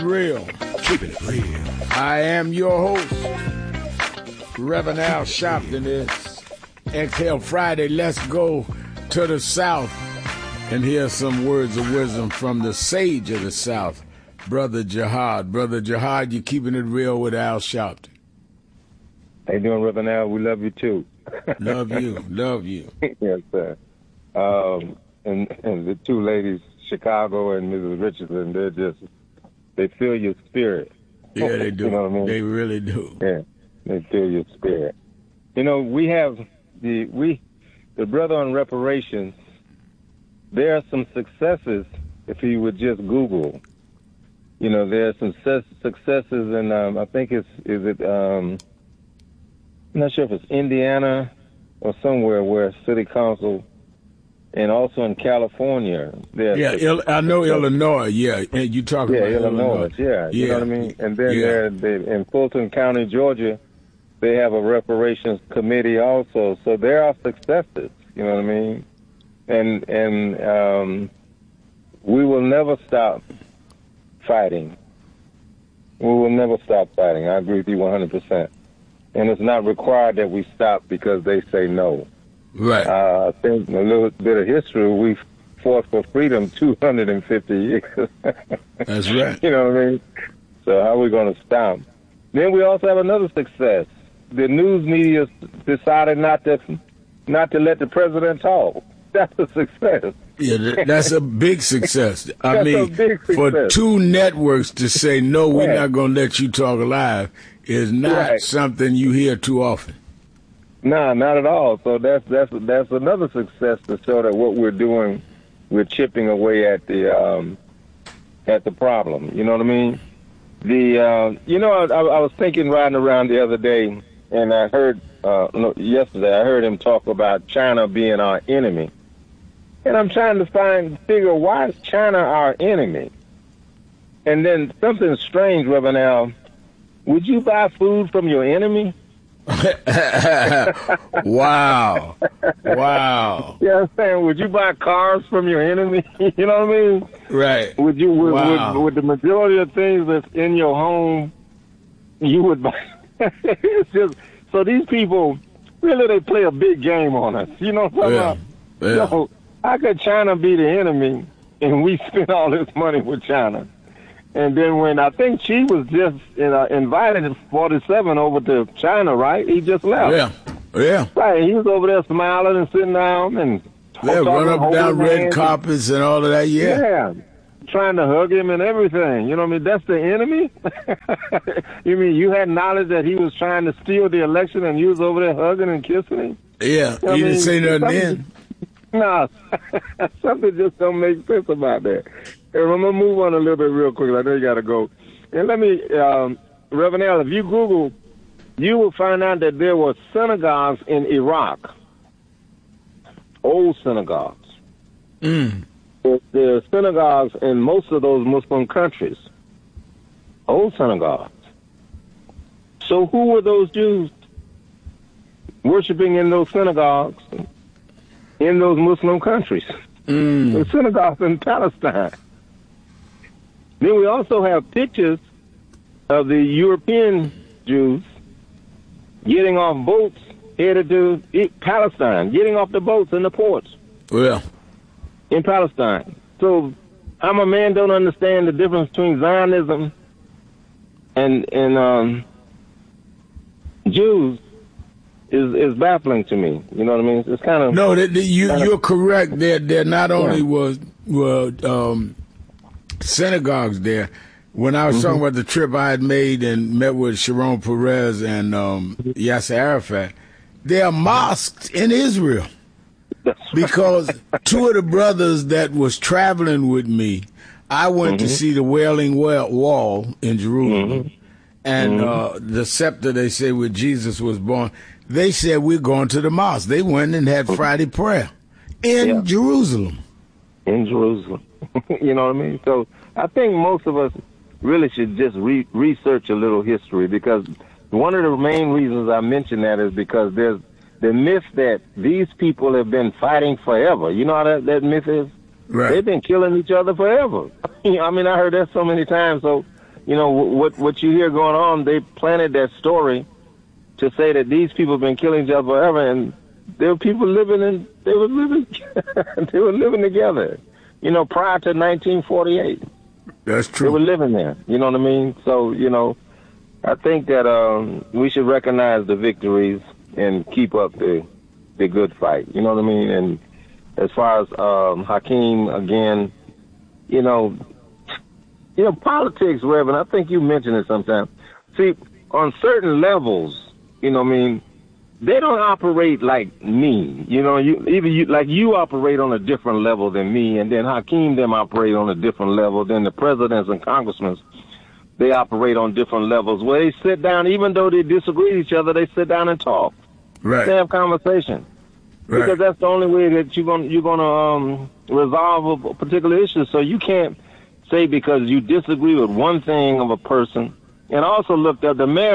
Real. Keeping it real. I am your host, Reverend Al Sharpton. It's Exhale Friday. Let's go to the South and hear some words of wisdom from the sage of the South, Brother Jihad. Brother Jihad, you're keeping it real with Al Sharpton. How you doing, Reverend Al? We love you, too. Love you. Love you. Yes, sir. And the two ladies, Chicago and Mrs. Richardson, they feel your spirit. Yeah, they do. You know what I mean? They really do. Yeah, they feel your spirit. You know, we have the brother on reparations. There are some successes if you would just Google. You know, there are some successes in, I think I'm not sure if it's Indiana or somewhere where city council, and also in California. I know Illinois. Yeah, and you talking about Illinois. Yeah, you know what I mean. And then in Fulton County, Georgia, they have a reparations committee also. So there are successes. You know what I mean. And we will never stop fighting. We will never stop fighting. I agree with you 100%. And it's not required that we stop because they say no. Right. I think a little bit of history, we fought for freedom 250 years. That's right. You know what I mean? So how are we going to stop? Then we also have another success. The news media decided not to let the president talk. That's a success. Yeah, that's a big success. I mean, for two networks to say, no, we're not going to let you talk live is not something you hear too often. No, not at all. So that's another success to show that what we're doing, we're chipping away at the problem. You know what I mean? I was thinking riding around the other day, and I heard yesterday I heard him talk about China being our enemy, and I'm trying to figure why is China our enemy? And then something strange, Reverend Al. Would you buy food from your enemy? Wow. You know what I'm saying? Would you buy cars from your enemy? You know what I mean? Right. Would the majority of things that's in your home, you would buy? It's just, so these people, really, they play a big game on us. You know what I'm talking about? Yeah. So how could China be the enemy and we spend all this money with China? And then when I think she was just invited in 47 over to China, right? He just left. Yeah. Right. He was over there smiling and sitting down and run up and down red carpets and all of that. Yeah. Trying to hug him and everything. You know what I mean? That's the enemy? You mean you had knowledge that he was trying to steal the election and you was over there hugging and kissing him? Yeah. You know he didn't say nothing then. No. Something just don't make sense about that. And I'm going to move on a little bit real quick. I know you got to go. And let me, Reverend Al, if you Google, you will find out that there were synagogues in Iraq, old synagogues. There are synagogues in most of those Muslim countries, old synagogues. So who were those Jews worshiping in those synagogues in those Muslim countries? The synagogues in Palestine. Then we also have pictures of the European Jews getting off boats headed to Palestine, getting off the boats in the ports. Yeah. In Palestine. So I'm a man don't understand the difference between Zionism and Jews is baffling to me. You know what I mean? It's kind of you're correct. There not only were synagogues there. When I was talking about the trip I had made and met with Sharon Peres and Yasser Arafat, there are mosques in Israel. Because two of the brothers that was traveling with me, I went to see the Wailing Wall in Jerusalem. And the scepter, they say, where Jesus was born. They said, we're going to the mosque. They went and had Friday prayer in Jerusalem. In Jerusalem. You know what I mean? So I think most of us really should just research a little history, because one of the main reasons I mention that is because there's the myth that these people have been fighting forever. You know how that myth is? Right. They've been killing each other forever. I mean, I heard that so many times. So you know, what you hear going on, they planted that story to say that these people have been killing each other forever, and there were people they were living together, you know, prior to 1948. That's true. They were living there, you know what I mean? So, you know, I think that we should recognize the victories and keep up the good fight, you know what I mean? And as far as Hakeem, again, you know, politics, Reverend, I think you mentioned it sometime. See, on certain levels, you know what I mean, they don't operate like me. You know, you operate on a different level than me, and then Hakeem them operate on a different level than the presidents and congressmen. They operate on different levels where they sit down, even though they disagree with each other, they sit down and talk. Right. They have conversation. Right. Because that's the only way that you're gonna resolve a particular issue. So you can't say because you disagree with one thing of a person. And also look, the mayor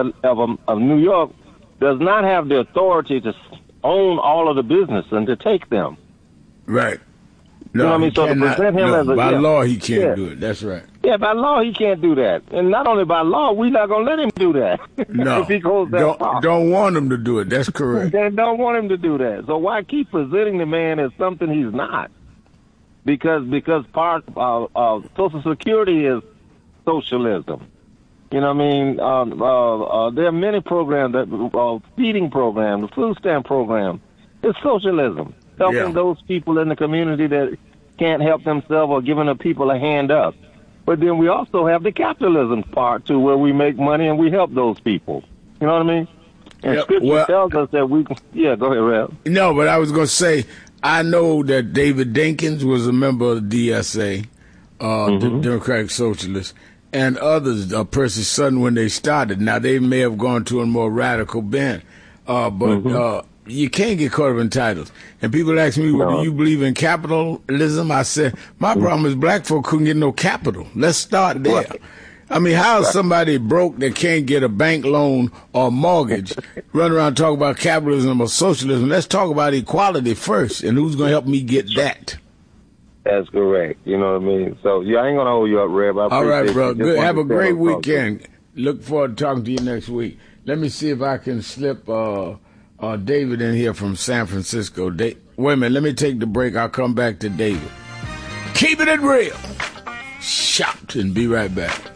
of New York does not have the authority to own all of the business and to take them. Right. No, you know what I mean? So to present him by law he can't do it. That's right. Yeah, by law he can't do that. And not only by law, we're not gonna let him do that. No. If he goes that far. Don't want him to do it. That's correct. They don't want him to do that. So why keep presenting the man as something he's not? Because part of Social Security is socialism. You know what I mean? There are many programs, that feeding program, the food stamp program. It's socialism, helping those people in the community that can't help themselves or giving the people a hand up. But then we also have the capitalism part, too, where we make money and we help those people. You know what I mean? And Scripture tells us that we can... Yeah, go ahead, Rev. No, but I was going to say, I know that David Dinkins was a member of the DSA, the Democratic Socialists, and others, Percy Sutton, when they started. Now, they may have gone to a more radical bent, but you can't get caught up in titles. And people ask me, well, do you believe in capitalism? I said, my problem is black folk couldn't get no capital. Let's start there. Right. I mean, how is somebody broke that can't get a bank loan or mortgage run around talking about capitalism or socialism? Let's talk about equality first, and who's going to help me get that? That's correct. You know what I mean? So, yeah, I ain't going to hold you up, Reb. All right, bro. Good. Have a great weekend. Look forward to talking to you next week. Let me see if I can slip David in here from San Francisco. Wait a minute. Let me take the break. I'll come back to David. Keep it real. Shout and be right back.